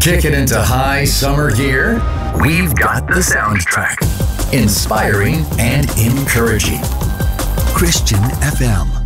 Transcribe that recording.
Kick it into high summer gear? We've got the soundtrack. Inspiring and encouraging. Christian FM.